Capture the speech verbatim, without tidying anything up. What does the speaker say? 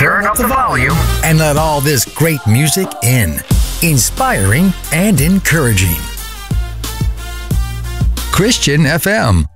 turn up the volume, and let all this great music in. Inspiring and encouraging. Christian F M.